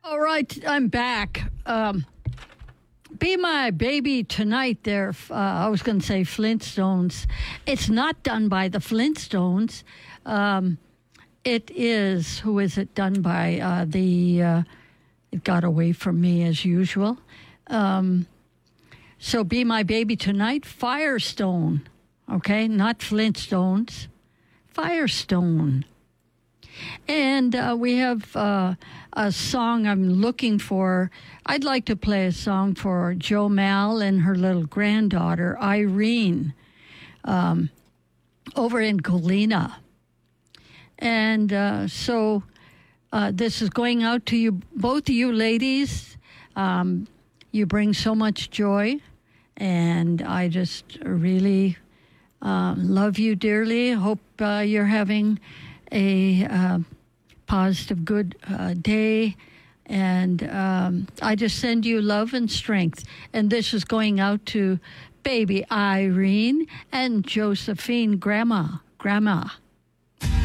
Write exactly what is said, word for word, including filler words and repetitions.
All right, I'm back. Um, Be My Baby Tonight there. Uh, I was going to say Flintstones. It's not done by the Flintstones. Um, it is, who is it done by? Uh, the, uh, it got away from me as usual. Um, so Be My Baby Tonight, Firestone. Okay, not Flintstones. Firestone. And uh, we have uh, a song I'm looking for. I'd like to play a song for Jo Mal and her little granddaughter, Irene, um, over in Galena. And uh, so uh, this is going out to you, both of you ladies. Um, you bring so much joy, and I just really uh, love you dearly. Hope uh, you're having a uh, positive, good uh, day. And um, I just send you love and strength. And this is going out to baby Irene and Josephine, grandma, grandma.